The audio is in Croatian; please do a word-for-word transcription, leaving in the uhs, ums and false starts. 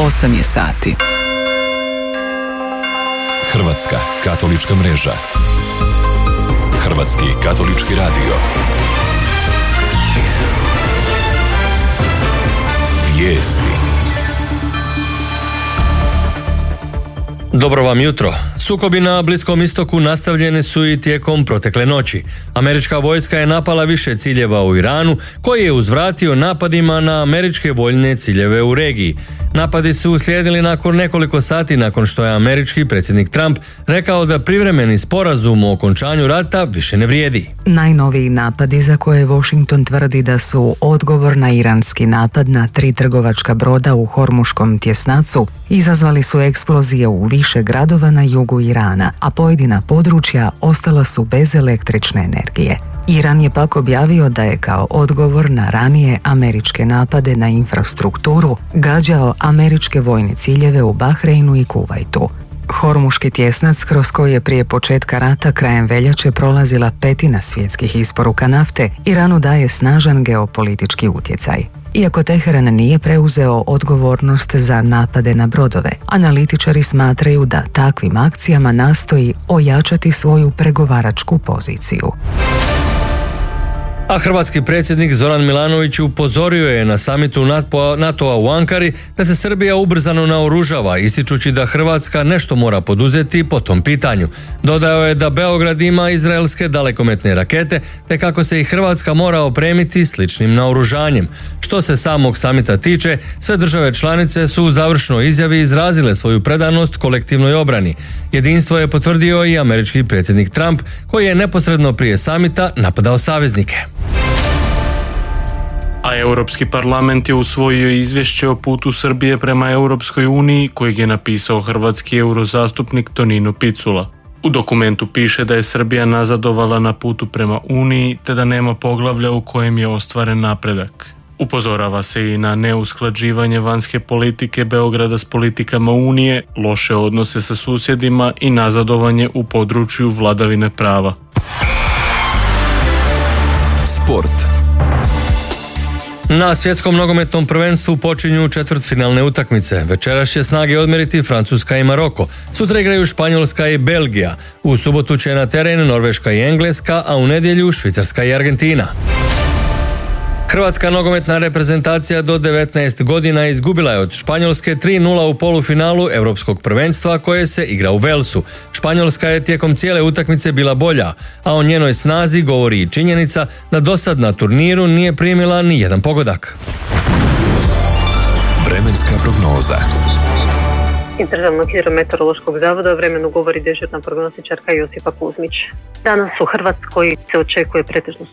osam je sati. Hrvatska katolička mreža. Hrvatski katolički radio. Vijesti. Dobro vam jutro. Sukobi na Bliskom istoku nastavljeni su i tijekom protekle noći. Američka vojska je napala više ciljeva u Iranu, koji je uzvratio napadima na američke vojne ciljeve u regiji. Napadi su uslijedili nakon nekoliko sati nakon što je američki predsjednik Trump rekao da privremeni sporazum o okončanju rata više ne vrijedi. Najnoviji napadi za koje Washington tvrdi da su odgovor na iranski napad na tri trgovačka broda u Hormuškom tjesnacu izazvali su eksplozije u više gradova na jugu Irana, a pojedina područja ostala su bez električne energije. Iran je pak objavio da je kao odgovor na ranije američke napade na infrastrukturu gađao američke vojne ciljeve u Bahreinu i Kuvajtu. Hormuški tjesnac, kroz koji je prije početka rata krajem veljače prolazila petina svjetskih isporuka nafte, Iranu daje snažan geopolitički utjecaj. Iako Teheran nije preuzeo odgovornost za napade na brodove, analitičari smatraju da takvim akcijama nastoji ojačati svoju pregovaračku poziciju. A hrvatski predsjednik Zoran Milanović upozorio je na samitu NATO-a u Ankari da se Srbija ubrzano naoružava, ističući da Hrvatska nešto mora poduzeti po tom pitanju. Dodao je da Beograd ima izraelske dalekometne rakete, te kako se i Hrvatska mora opremiti sličnim naoružanjem. Što se samog samita tiče, sve države članice su u završnoj izjavi izrazile svoju predanost kolektivnoj obrani. Jedinstvo je potvrdio i američki predsjednik Trump, koji je neposredno prije samita napadao saveznike. A Europski parlament je usvojio izvješće o putu Srbije prema Europskoj uniji kojeg je napisao hrvatski eurozastupnik Tonino Picula. U dokumentu piše da je Srbija nazadovala na putu prema Uniji te da nema poglavlja u kojem je ostvaren napredak. Upozorava se i na neusklađivanje vanjske politike Beograda s politikama Unije, loše odnose sa susjedima i nazadovanje u području vladavine prava. Sport. Na svjetskom nogometnom prvenstvu počinju četvrtfinalne utakmice. Večeras će snage odmjeriti Francuska i Maroko. Sutra igraju Španjolska i Belgija. U subotu će na teren Norveška i Engleska, a u nedjelju Švicarska i Argentina. Hrvatska nogometna reprezentacija do devetnaest godina izgubila je od Španjolske tri nula u polufinalu Europskog prvenstva koje se igra u Velsu. Španjolska je tijekom cijele utakmice bila bolja, a o njenoj snazi govori i činjenica da dosad na turniru nije primila ni jedan pogodak. Vremenska prognoza. Iz Državnog hidrometeorološkog zavoda o vremenu govori dežurna prognostičarka Josipa Kuzmić. Danas u Hrvatskoj se očekuje pretežno